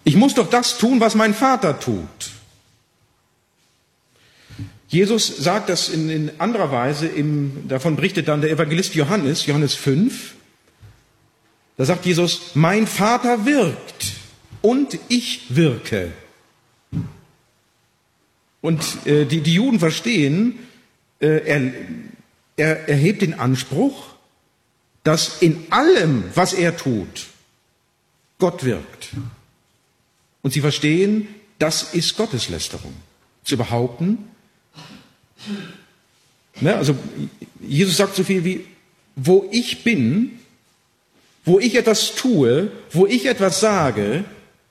Ich muss doch das tun, was mein Vater tut. Jesus sagt das in anderer Weise, davon berichtet dann der Evangelist Johannes 5. Da sagt Jesus, mein Vater wirkt und ich wirke. Und die Juden verstehen, er erhebt den Anspruch, dass in allem, was er tut, Gott wirkt. Und sie verstehen, das ist Gotteslästerung. Zu behaupten, also Jesus sagt so viel wie, wo ich bin, wo ich etwas tue, wo ich etwas sage,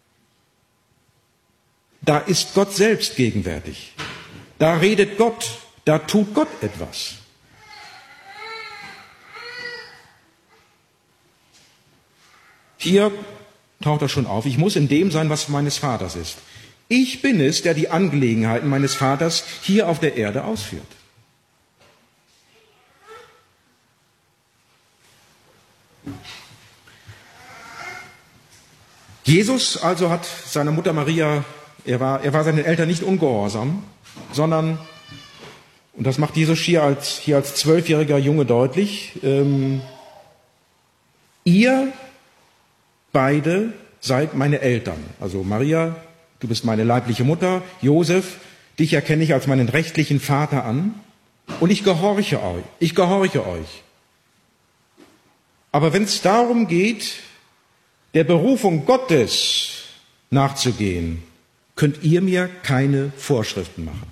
da ist Gott selbst gegenwärtig. Da redet Gott, da tut Gott etwas. Hier taucht das schon auf. Ich muss in dem sein, was meines Vaters ist. Ich bin es, der die Angelegenheiten meines Vaters hier auf der Erde ausführt. Jesus also hat seiner Mutter Maria, er war seinen Eltern nicht ungehorsam, sondern, und das macht Jesus hier als 12-jähriger Junge deutlich, ihr beide seid meine Eltern. Also Maria, du bist meine leibliche Mutter, Josef, dich erkenne ich als meinen rechtlichen Vater an und ich gehorche euch. Aber wenn es darum geht, der Berufung Gottes nachzugehen, könnt ihr mir keine Vorschriften machen.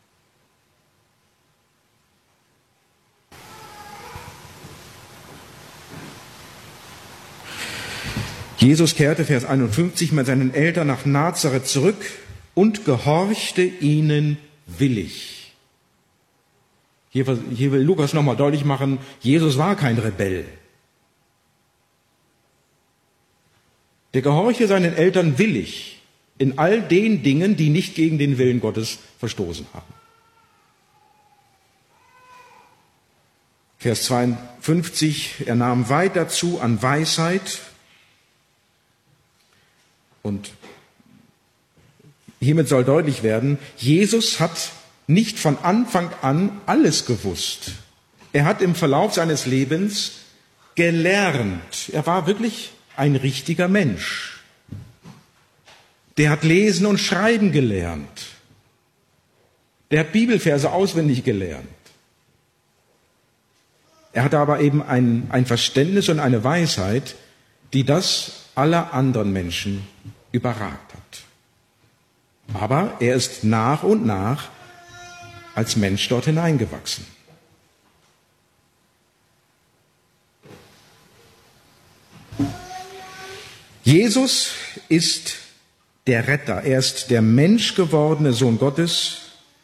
Jesus kehrte, Vers 51, mit seinen Eltern nach Nazareth zurück und gehorchte ihnen willig. Hier will Lukas nochmal deutlich machen, Jesus war kein Rebell. Der gehorchte seinen Eltern willig in all den Dingen, die nicht gegen den Willen Gottes verstoßen haben. Vers 52, er nahm weiter zu an Weisheit. Und hiermit soll deutlich werden, Jesus hat nicht von Anfang an alles gewusst. Er hat im Verlauf seines Lebens gelernt. Er war wirklich ein richtiger Mensch. Der hat Lesen und Schreiben gelernt. Der hat Bibelverse auswendig gelernt. Er hatte aber eben ein Verständnis und eine Weisheit, die das aller anderen Menschen überragt hat. Aber er ist nach und nach als Mensch dort hineingewachsen. Jesus ist der Retter, er ist der menschgewordene Sohn Gottes.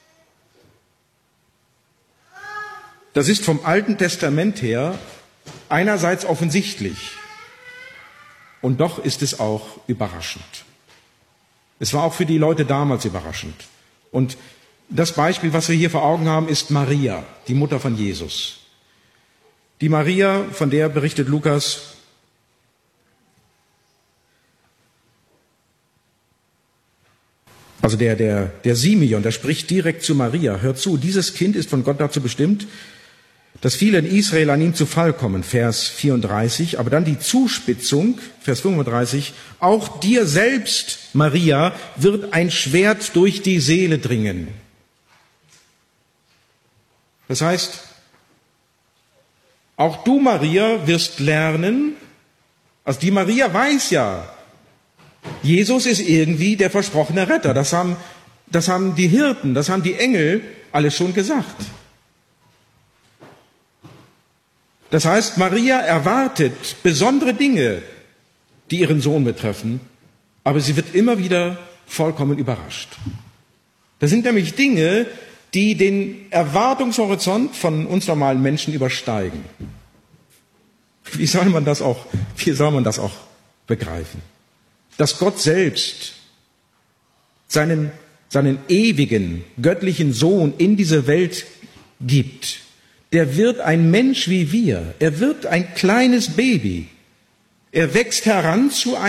Das ist vom Alten Testament her einerseits offensichtlich und doch ist es auch überraschend. Es war auch für die Leute damals überraschend. Und das Beispiel, was wir hier vor Augen haben, ist Maria, die Mutter von Jesus. Die Maria, von der berichtet Lukas, also der Simeon, der spricht direkt zu Maria, hört zu, dieses Kind ist von Gott dazu bestimmt, dass viele in Israel an ihm zu Fall kommen, Vers 34, aber dann die Zuspitzung, Vers 35, auch dir selbst, Maria, wird ein Schwert durch die Seele dringen. Das heißt, auch du, Maria, wirst lernen, also die Maria weiß ja, Jesus ist irgendwie der versprochene Retter. Das haben die Hirten, das haben die Engel alles schon gesagt. Das heißt, Maria erwartet besondere Dinge, die ihren Sohn betreffen, aber sie wird immer wieder vollkommen überrascht. Das sind nämlich Dinge, die den Erwartungshorizont von uns normalen Menschen übersteigen. Wie soll man das auch begreifen? Dass Gott selbst seinen ewigen, göttlichen Sohn in diese Welt gibt, der wird ein Mensch wie wir. Er wird ein kleines Baby. Er wächst heran zu